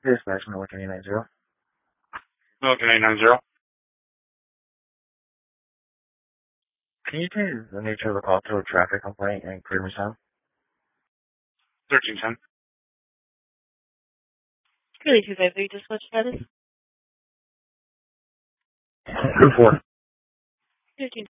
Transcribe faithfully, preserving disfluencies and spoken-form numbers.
Dispatch, Milliken eight nine zero. Milliken eight nine zero. Can you change the nature of the call to a traffic complaint and Creamer's Town? thirteen ten. Really, two five three, dispatch status? two four. thirteen